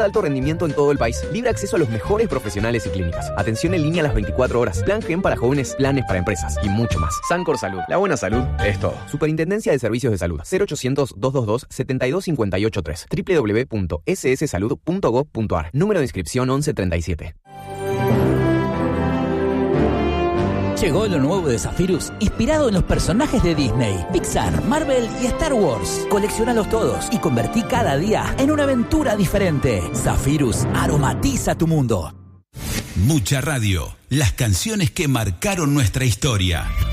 Alto rendimiento en todo el país. Libre acceso a los mejores profesionales y clínicas. Atención en línea a las 24 horas. Plan Gen para jóvenes, planes para empresas y mucho más. Sancor Salud. La buena salud es todo. Superintendencia de Servicios de Salud. 0800-222-72583. www.sssalud.gov.ar. Número de inscripción 1137. Llegó lo nuevo de Zephyrus, inspirado en los personajes de Disney, Pixar, Marvel y Star Wars. Colecciónalos todos y convertí cada día en una aventura diferente. Zephyrus aromatiza tu mundo. Mucha radio, las canciones que marcaron nuestra historia.